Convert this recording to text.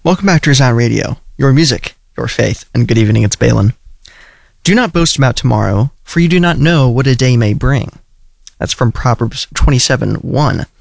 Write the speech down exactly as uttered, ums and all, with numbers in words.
Welcome back to Zion Radio, your music, your faith, and good evening, it's Balin. Do not boast about tomorrow, for you do not know what a day may bring. That's from Proverbs twenty-seven one.